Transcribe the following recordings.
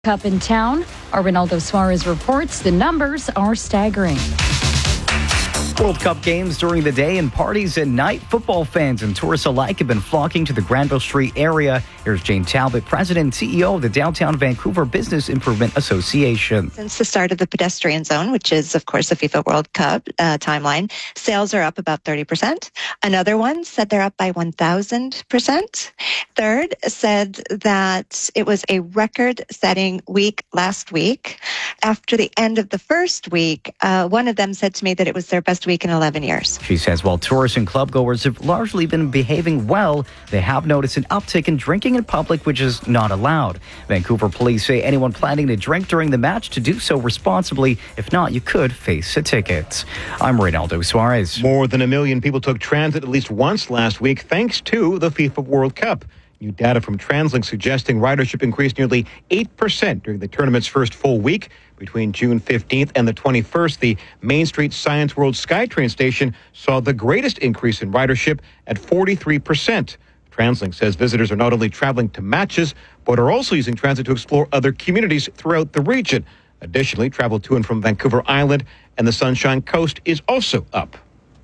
Cup in town. Our Ronaldo Suarez reports the numbers are staggering. World Cup games during the day and parties at night. Football fans and tourists alike have been flocking to the Granville Street area. Here's Jane Talbot, President and CEO of the Downtown Vancouver Business Improvement Association. Since the start of the pedestrian zone, which is, of course, the FIFA World Cup timeline, sales are up about 30%. Another one said they're up by 1,000%. Third said that it was a record-setting week last week. After the end of the first week, one of them said to me that it was their best week in 11 years. She says while tourists and clubgoers have largely been behaving well, they have noticed an uptick in drinking in public, which is not allowed. Vancouver police say anyone planning to drink during the match to do so responsibly. If not, you could face a ticket. I'm Ronaldo Suarez. More than 1 million people took transit at least once last week thanks to the FIFA World Cup. New data from TransLink suggesting ridership increased nearly 8% during the tournament's first full week. Between June 15th and the 21st, the Main Street Science World SkyTrain station saw the greatest increase in ridership at 43%. TransLink says visitors are not only traveling to matches, but are also using transit to explore other communities throughout the region. Additionally, travel to and from Vancouver Island and the Sunshine Coast is also up.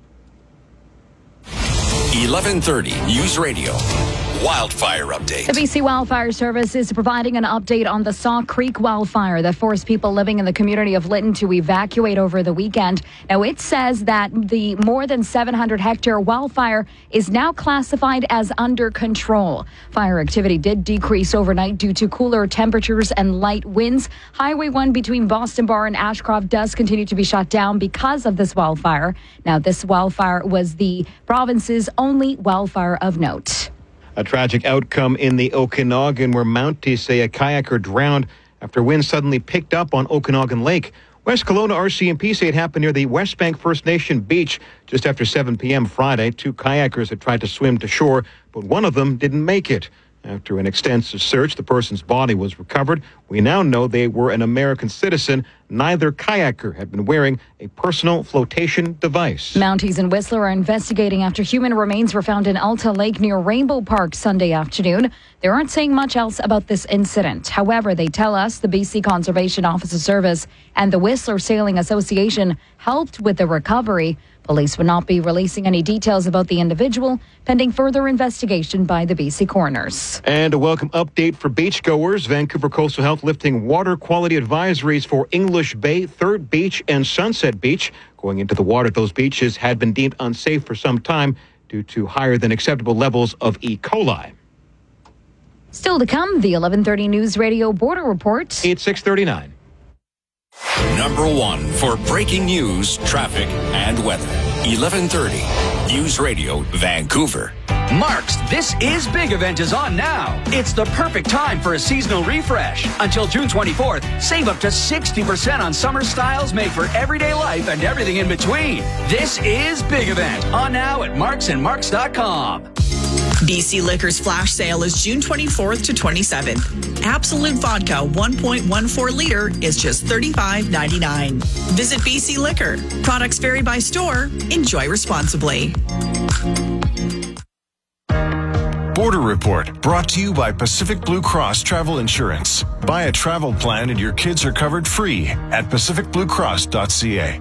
11:30 News Radio. Wildfire update. The BC Wildfire Service is providing an update on the Saw Creek wildfire that forced people living in the community of Lytton to evacuate over the weekend. Now, it says that the more than 700-hectare wildfire is now classified as under control. Fire activity did decrease overnight due to cooler temperatures and light winds. Highway 1 between Boston Bar and Ashcroft does continue to be shut down because of this wildfire. Now, this wildfire was the province's only wildfire of note. A tragic outcome in the Okanagan where Mounties say a kayaker drowned after winds suddenly picked up on Okanagan Lake. West Kelowna RCMP say it happened near the West Bank First Nation beach just after 7 p.m. Friday. 2 kayakers had tried to swim to shore, but one of them didn't make it. After an extensive search, the person's body was recovered. We now know they were an American citizen. Neither kayaker had been wearing a personal flotation device. Mounties and Whistler are investigating after human remains were found in Alta Lake near Rainbow Park Sunday afternoon. They aren't saying much else about this incident. However, they tell us the BC Conservation Officer Service and the Whistler Sailing Association helped with the recovery. Police would not be releasing any details about the individual, pending further investigation by the BC coroners. And a welcome update for beachgoers. Vancouver Coastal Health lifting water quality advisories for English Bay, Third Beach, and Sunset Beach. Going into the water at those beaches had been deemed unsafe for some time due to higher than acceptable levels of E. coli. Still to come, the 11:30 News Radio Border Report. It's 6:39. Number 1 for breaking news, traffic, and weather. 11:30 News Radio Vancouver. Mark's This Is Big event is on now. It's the perfect time for a seasonal refresh. Until June 24th, save up to 60% on summer styles made for everyday life and everything in between. This Is Big event on now at marksandmarks.com. BC Liquor's flash sale is June 24th to 27th. Absolute Vodka 1.14 liter is just $35.99. Visit BC Liquor. Products vary by store. Enjoy responsibly. Border Report brought to you by Pacific Blue Cross Travel Insurance. Buy a travel plan and your kids are covered free at pacificbluecross.ca.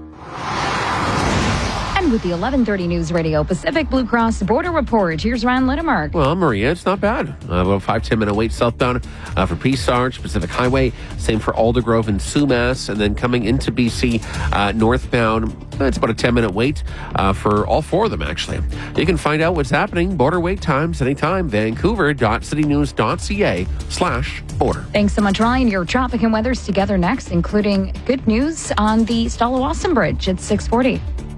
And with the 11:30 News Radio Pacific Blue Cross Border Report, here's Ryan Littermark. Well, Maria, it's not bad. About 5-10 minute wait southbound for Peace Arch, Pacific Highway. Same for Aldergrove and Sumas. And then coming into BC northbound, it's about a 10-minute wait for all 4 of them, actually. You can find out what's happening, border wait times, anytime, vancouver.citynews.ca/border. Thanks so much, Ryan. Your traffic and weather's together next, including good news on the Stallawasam Bridge at 6:40.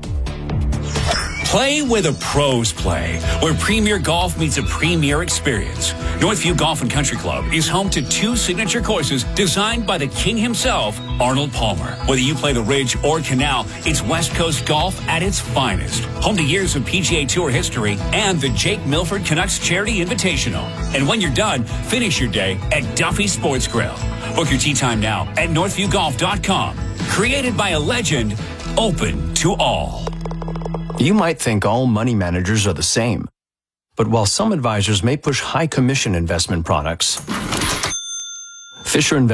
Play where the pros play, where premier golf meets a premier experience. Northview Golf and Country Club is home to 2 signature courses designed by the king himself, Arnold Palmer. Whether you play the Ridge or Canal, it's West Coast golf at its finest. Home to years of PGA Tour history and the Jake Milford Canucks Charity Invitational. And when you're done, finish your day at Duffy Sports Grill. Book your tee time now at northviewgolf.com. Created by a legend, open to all. You might think all money managers are the same. But while some advisors may push high commission investment products, Fisher